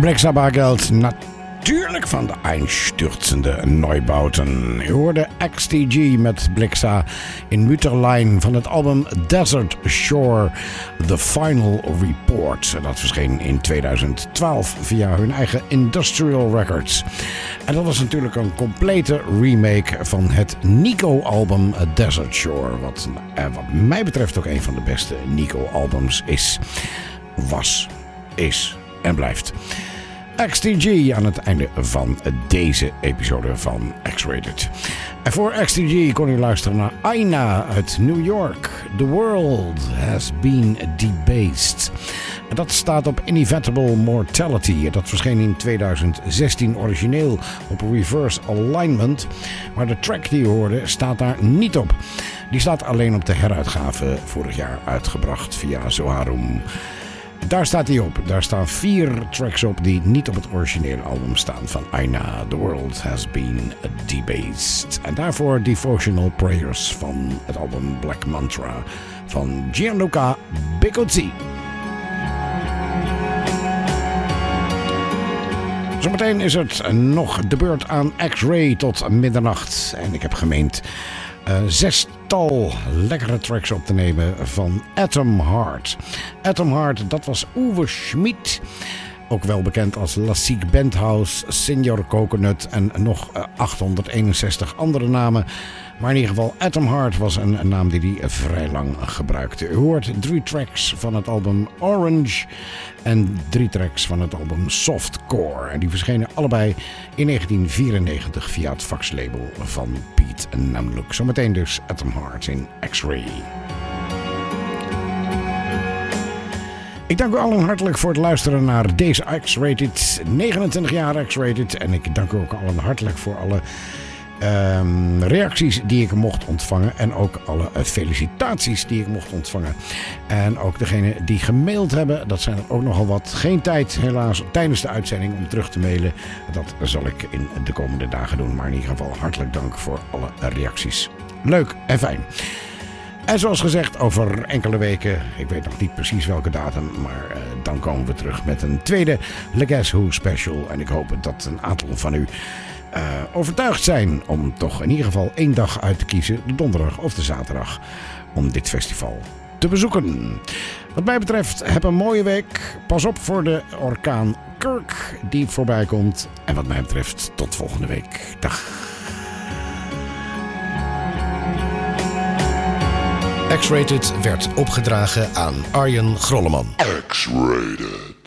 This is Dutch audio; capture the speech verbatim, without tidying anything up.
Blixa Bargeld, natuurlijk van de einstürzende Neubauten. U hoorde X T G met Blixa in Mütterlein van het album Desert Shore, The Final Report. Dat verscheen in tweeduizend twaalf via hun eigen Industrial Records. En dat was natuurlijk een complete remake van het Nico-album Desert Shore. Wat, eh, wat mij betreft ook een van de beste Nico-albums is, was, is en blijft. X T G aan het einde van deze episode van X-Rated. En voor X T G kon u luisteren naar Aina uit New York. The world has been debased. En dat staat op Inevitable Mortality. Dat verscheen in tweeduizend zestien origineel op Reverse Alignment. Maar de track die u hoorde staat daar niet op. Die staat alleen op de heruitgave vorig jaar uitgebracht via Zoharum. Daar staat hij op. Daar staan vier tracks op die niet op het originele album staan van Aina. The world has been debased. En daarvoor Devotional Prayers van het album Black Mantra van Gianluca Bicozzi. Zometeen is het nog de beurt aan X-Ray tot middernacht. En ik heb gemeend Uh, zestal lekkere tracks op te nemen van Atom Heart. Atom Heart, dat was Uwe Schmid. Ook wel bekend als Lassique Bandhouse, Senior Coconut en nog uh, achthonderdeenenzestig andere namen. Maar in ieder geval Atom Heart was een, een naam die hij vrij lang gebruikte. U hoort drie tracks van het album Orange en drie tracks van het album Softcore. En die verschenen allebei in negentien vierennegentig via het faxlabel van Pete Namlook. Zometeen dus Atom Heart in X-Ray. Ik dank u allen hartelijk voor het luisteren naar deze X-Rated, negenentwintig jaar X-Rated. En ik dank u ook allen hartelijk voor alle Um, reacties die ik mocht ontvangen. En ook alle uh, felicitaties die ik mocht ontvangen. En ook degene die gemaild hebben. Dat zijn er ook nogal wat. Geen tijd helaas tijdens de uitzending om terug te mailen. Dat zal ik in de komende dagen doen. Maar in ieder geval hartelijk dank voor alle reacties. Leuk en fijn. En zoals gezegd, over enkele weken, ik weet nog niet precies welke datum, maar uh, dan komen we terug met een tweede The Guess Who special. En ik hoop dat een aantal van u Uh, overtuigd zijn om toch in ieder geval één dag uit te kiezen, de donderdag of de zaterdag, om dit festival te bezoeken. Wat mij betreft, heb een mooie week. Pas op voor de orkaan Kirk die voorbij komt. En wat mij betreft, tot volgende week. Dag. X-Rated werd opgedragen aan Arjen Grolleman. X-Rated.